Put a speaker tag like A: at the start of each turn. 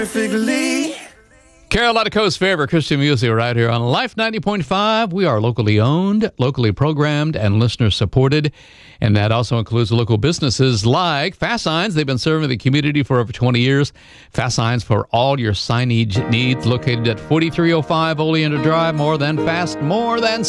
A: Perfectly.
B: Carolina Coast favorite Christian music right here on Life 90.5. We are locally owned, locally programmed, and listener supported. And that also includes local businesses like Fast Signs. They've been serving the community for over 20 years. Fast Signs for all your signage needs, located at 4305 Oleander Drive. More than fast, more than